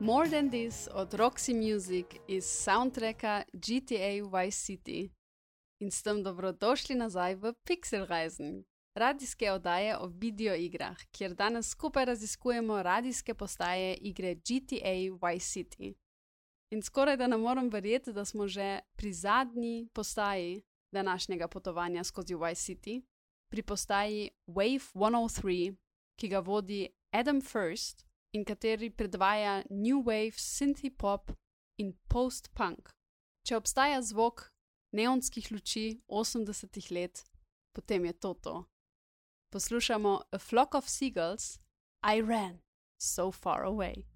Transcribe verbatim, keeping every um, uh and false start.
More Than This od Roxy Music iz soundtracka G T A Vice City. In s tem dobrodošli nazaj v Pixelreisen, radijske oddaje o videoigrah, kjer danes skupaj raziskujemo radijske postaje igre G T A Vice City. In skoraj da ne morem verjeti, da smo že pri zadnji postaji današnjega potovanja skozi Vice City, pri postaji Wave sto tri, ki ga vodi Adam First in kateri predvaja New Wave, Synthie Pop in Post-Punk. Če obstaja zvok neonskih luči osemdesetih let, potem je to to. Poslušamo A Flock of Seagulls, I Ran So Far Away.